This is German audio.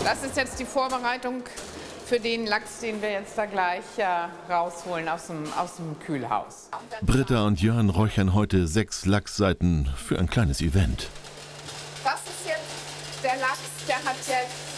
Das ist jetzt die Vorbereitung für den Lachs, den wir jetzt da gleich rausholen aus dem Kühlhaus. Britta und Jörn räuchern heute 6 Lachsseiten für ein kleines Event. Das ist jetzt der Lachs, der hat jetzt